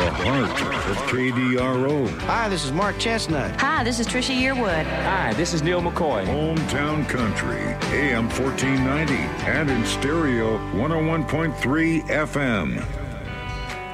heart of KDRO. Hi, this is Mark Chestnut. Hi, this is Trisha Yearwood. Hi, this is Neil McCoy. Hometown Country, AM 1490, and in stereo 101.3 FM.